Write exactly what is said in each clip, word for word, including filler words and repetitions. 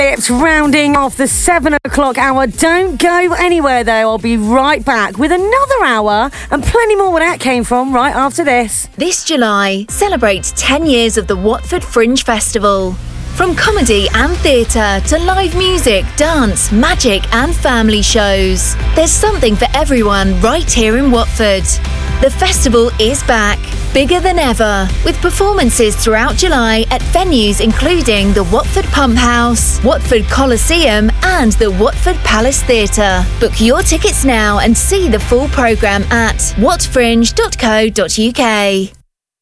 It's rounding off the seven o'clock hour. Don't go anywhere though. I'll be right back with another hour and plenty more where that came from right after this. This July, celebrate ten years of the Watford Fringe Festival. From comedy and theatre to live music, dance, magic and family shows. There's something for everyone right here in Watford. The festival is back, bigger than ever, with performances throughout July at venues including the Watford Pump House, Watford Coliseum and the Watford Palace Theatre. Book your tickets now and see the full programme at watfringe dot co dot uk.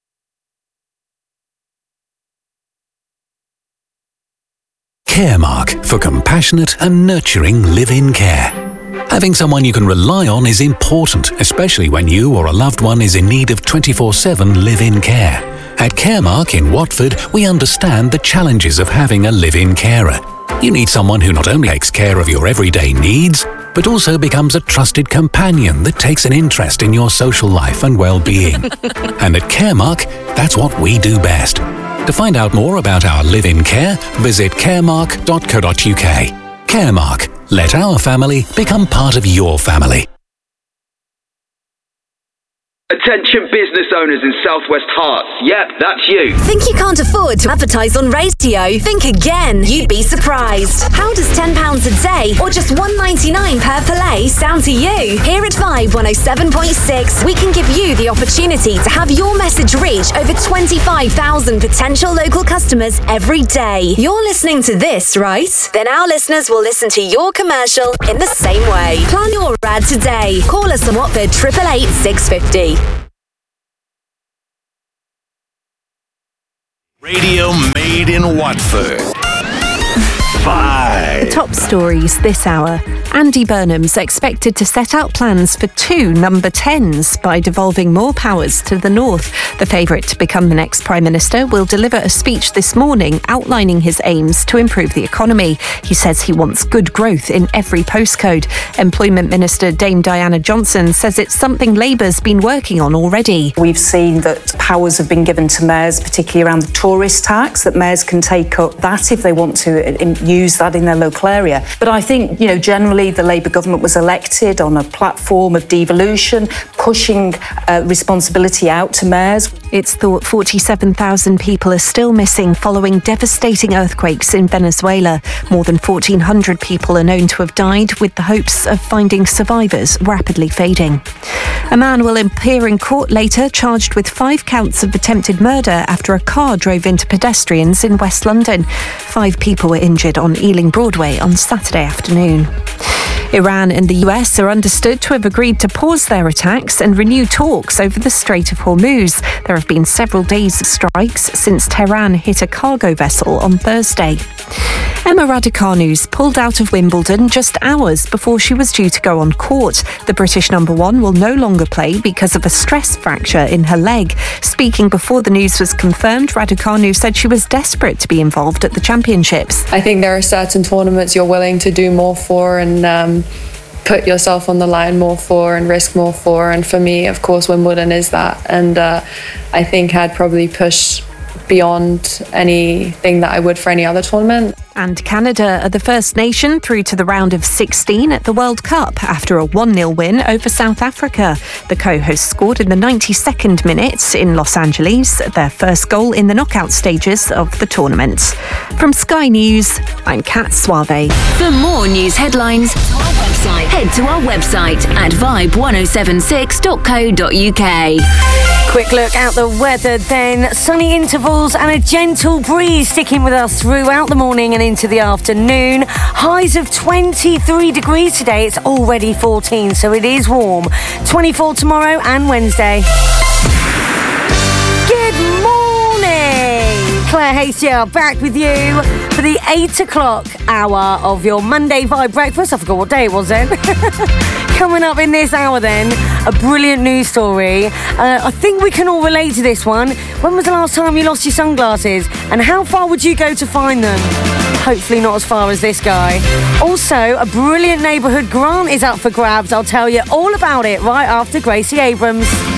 Caremark, for compassionate and nurturing live-in care. Having someone you can rely on is important, especially when you or a loved one is in need of twenty-four seven live-in care. At Caremark in Watford, we understand the challenges of having a live-in carer. You need someone who not only takes care of your everyday needs, but also becomes a trusted companion that takes an interest in your social life and well-being. And at Caremark, that's what we do best. To find out more about our live-in care, visit caremark dot co dot uk. Caremark. Let our family become part of your family. Attention business owners in Southwest Hearts. Yep, that's you. Think you can't afford to advertise on radio? Think again. You'd be surprised. How does ten pounds a day or just one pound ninety-nine per play sound to you? Here at Vibe one oh seven point six, we can give you the opportunity to have your message reach over twenty-five thousand potential local customers every day. You're listening to this, right? Then our listeners will listen to your commercial in the same way. Plan your ad today. Call us on Watford eight eight eight, six five zero. Radio made in Watford. Five. Top stories this hour. Andy Burnham's expected to set out plans for two number tens by devolving more powers to the north. The favourite to become the next Prime Minister will deliver a speech this morning outlining his aims to improve the economy. He says he wants good growth in every postcode. Employment Minister Dame Diana Johnson says it's something Labour's been working on already. We've seen that powers have been given to mayors, particularly around the tourist tax, that mayors can take up that if they want to use that in their local area. But I think, you know, generally the Labour government was elected on a platform of devolution, pushing uh, responsibility out to mayors. It's thought forty-seven thousand people are still missing following devastating earthquakes in Venezuela. More than fourteen hundred people are known to have died, with the hopes of finding survivors rapidly fading. A man will appear in court later charged with five counts of attempted murder after a car drove into pedestrians in West London. Five people were injured on Ealing Broadway on Saturday afternoon. Iran and the U S are understood to have agreed to pause their attacks and renew talks over the Strait of Hormuz. There have been several days of strikes since Tehran hit a cargo vessel on Thursday. Emma Raducanu's pulled out of Wimbledon just hours before she was due to go on court. The British number one will no longer play because of a stress fracture in her leg. Speaking before the news was confirmed, Raducanu said she was desperate to be involved at the championships. I think there are certain tournaments you're willing to do more for and um, put yourself on the line more for and risk more for. And for me, of course, Wimbledon is that. And uh, I think I'd probably push beyond anything that I would for any other tournament. And Canada are the first nation through to the round of sixteen at the World Cup after a one nil win over South Africa. The co-hosts scored in the ninety-second minute in Los Angeles, their first goal in the knockout stages of the tournament. From Sky News, I'm Kat Suave. For more news headlines, head to our website at vibe one oh seven six dot co dot uk. Quick look at the weather then. Sunny intervals and a gentle breeze sticking with us throughout the morning and into the afternoon. Highs of twenty-three degrees today. It's already fourteen, so it is warm. twenty-four tomorrow and Wednesday. Good morning. Claire Hayes here, back with you for the eight o'clock hour of your Monday Vibe breakfast. I forgot what day it was then. Coming up in this hour then, a brilliant news story. Uh, I think we can all relate to this one. When was the last time you lost your sunglasses? And how far would you go to find them? Hopefully not as far as this guy. Also, a brilliant neighbourhood grant is up for grabs. I'll tell you all about it right after Gracie Abrams.